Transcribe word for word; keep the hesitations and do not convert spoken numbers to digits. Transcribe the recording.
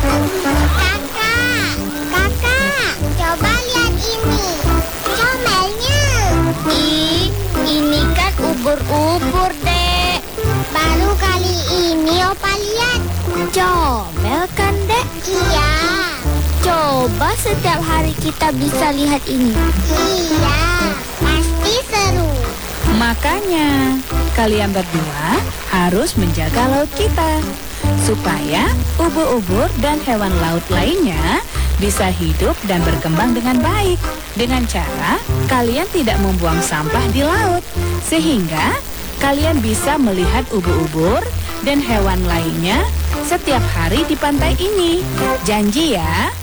Kakak, kakak, coba lihat ini. Comelnya. Ih, ini kan ubur-ubur, Dek. Baru kali ini Opa lihat. Comel kan, Dek? Iya. Coba setiap hari kita bisa lihat ini. Iya, pasti seru. Makanya, kalian berdua harus menjaga laut kita, supaya ubur-ubur dan hewan laut lainnya bisa hidup dan berkembang dengan baik. Dengan cara kalian tidak membuang sampah di laut, sehingga kalian bisa melihat ubur-ubur dan hewan lainnya setiap hari di pantai ini. Janji ya?